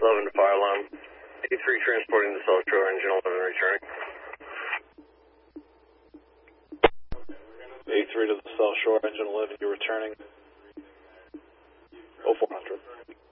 11 to fire alarm. A3 transporting the South Shore, engine 11 returning. A3 to the South Shore, engine 11, you're returning 0400.